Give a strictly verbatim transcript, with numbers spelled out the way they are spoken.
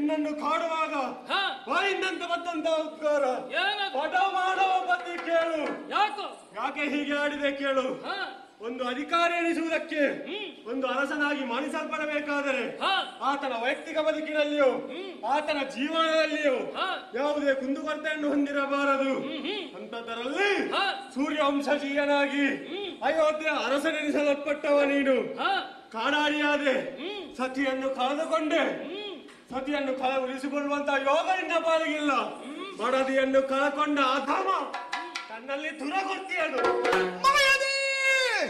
ನಿನ್ನನ್ನು ಕಾಡುವಾಗ ಹಾ ಬಾಯಿಂದಂತ ಬಂದಂತ ಉದ್ಗಾರ ಏನದು? ಪಟ ಮಾಡುವ ಬಗ್ಗೆ ಕೇಳು. ಯಾಕೋ? ಯಾಕೆ ಹೀಗೆ ಆಡಿದೆ ಕೇಳು. ಹಾ ಒಂದು ಅಧಿಕಾರಿ ಎನಿಸುವುದಕ್ಕೆ ಹ್ಮ್ ಒಂದು ಅರಸನಾಗಿ ಮಣಿಸಲ್ಪಡಬೇಕಾದರೆ ಹಾ ಆತನ ವೈಯಕ್ತಿಕ ಬದುಕಿನಲ್ಲಿಯೂ ಹ್ಮ್ ಆತನ ಜೀವನದಲ್ಲಿಯೂ ಹಾ ಯಾವುದೇ ಕುಂದುಕೊರತೆಯನ್ನು ಹೊಂದಿರಬಾರದು. ಹ್ಮ್ ಹ್ಮ್ ಅಂತದರಲ್ಲಿ ಹಾ ಸೂರ್ಯವಂಶಜೀಯನಾಗಿ ಹ್ಮ್ ಅಯೋಧ್ಯೆ ಅರಸನೆನಿಸಲ್ಪಟ್ಟವ ನೀನು ಹಾ ಕಾಡಾಡಿಯಾದೆ, ಹ್ಮ್ ಸತಿಯನ್ನು ಕಳೆದುಕೊಂಡೆ. ಹ್ಮ್ ಸತಿಯನ್ನು ಕಳ ಉಳಿಸಿಕೊಳ್ಳುವಂತ ಯೋಗ ನಿನ್ನ ಪಾಲಿಗಿಲ್ಲ. ಮಡದಿಯನ್ನು ಕಳಕೊಂಡ ಅಧಮ ತನ್ನಲ್ಲಿ ದುರಗುರ್ತಿಯದು.